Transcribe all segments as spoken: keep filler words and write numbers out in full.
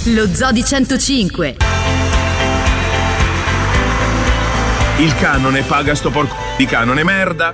Lo Zoo di centocinque. Il canone paga sto porco di canone merda.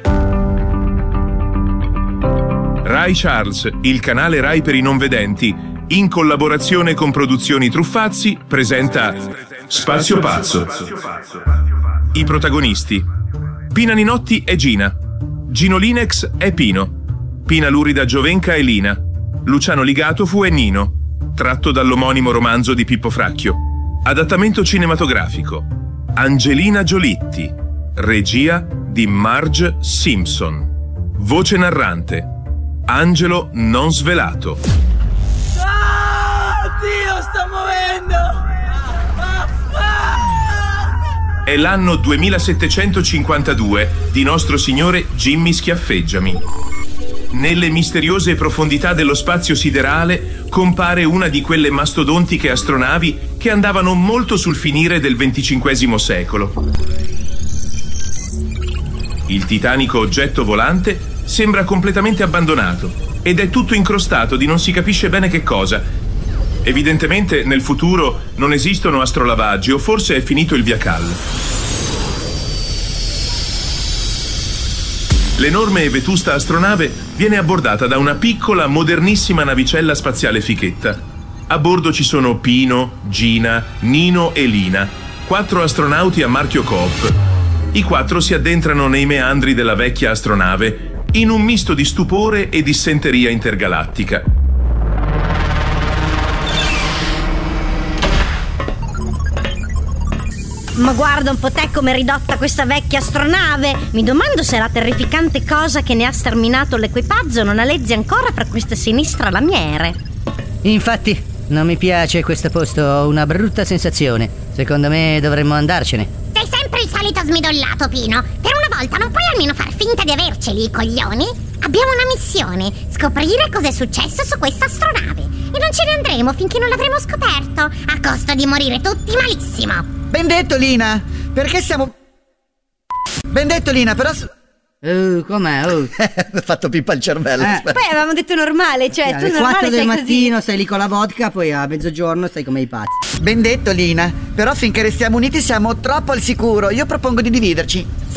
Rai Charles, il canale Rai per i non vedenti, in collaborazione con Produzioni Truffazzi, presenta Spazio Pazzo. I protagonisti: Pina Ninotti e Gina, Gino Linex e Pino, Pina Lurida Giovenca e Lina, Luciano Ligatofu e Nino, tratto dall'omonimo romanzo di Pippo Fracchio. Adattamento cinematografico: Angelina Giolitti, regia di Marge Simpson, voce narrante Angelo Non Svelato. Ah, Dio, sta muovendo! Ah, ah! È l'anno duemilasettecentocinquantadue di Nostro Signore Jimmy Schiaffeggiami. Nelle misteriose profondità dello spazio siderale compare una di quelle mastodontiche astronavi che andavano molto sul finire del venticinquesimo secolo. Il titanico oggetto volante sembra completamente abbandonato ed è tutto incrostato di non si capisce bene che cosa. Evidentemente nel futuro non esistono astrolavaggi o forse è finito il Via Cal. L'enorme e vetusta astronave viene abbordata da una piccola, modernissima navicella spaziale fichetta. A bordo ci sono Pino, Gina, Nino e Lina, quattro astronauti a marchio Coop. I quattro si addentrano nei meandri della vecchia astronave in un misto di stupore e dissenteria intergalattica. Ma guarda un po' te come è ridotta questa vecchia astronave. Mi domando se la terrificante cosa che ne ha sterminato l'equipaggio non aleggi ancora fra queste sinistre lamiere. Infatti, non mi piace questo posto, ho una brutta sensazione. Secondo me dovremmo andarcene. Sei sempre il solito smidollato, Pino. Per una volta non puoi almeno far finta di averceli i coglioni? Abbiamo una missione: scoprire cos'è successo su questa astronave. E non ce ne andremo finché non l'avremo scoperto, a costo di morire tutti malissimo. Ben detto, Lina. Perché siamo... Ben detto, Lina, però... Uh, com'è? Uh. Ho fatto pippa al cervello. Eh. Poi avevamo detto normale, cioè Alle tu normale quattro del sei mattino così. stai lì con la vodka, poi a mezzogiorno stai come i pazzi. Ben detto, Lina. Però finché restiamo uniti siamo troppo al sicuro. Io propongo di dividerci.